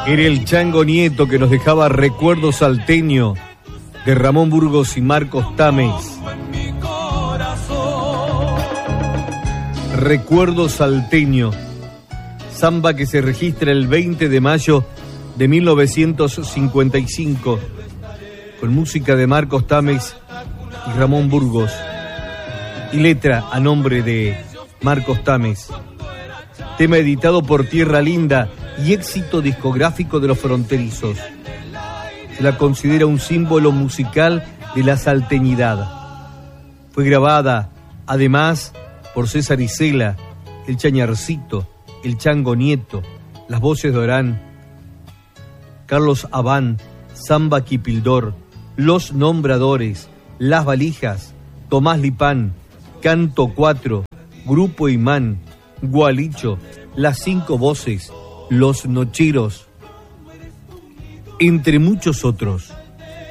Era el Chango Nieto que nos dejaba Recuerdo Salteño de Ramón Burgos y Marcos Tames. Recuerdo Salteño, samba que se registra el 20 de mayo de 1955, con música de Marcos Tames y Ramón Burgos, y letra a nombre de Marcos Tames. Tema editado por Tierra Linda y éxito discográfico de los fronterizos. Se la considera un símbolo musical de la salteñidad. Fue grabada, además, por César Isela, el Chañarcito, el Chango Nieto, las voces de Orán, Carlos Abán, Samba Quipildor, Los Nombradores, Las Valijas, Tomás Lipán, Canto 4, Grupo Imán, Gualicho, Las Cinco Voces, Los Nocheros, entre muchos otros.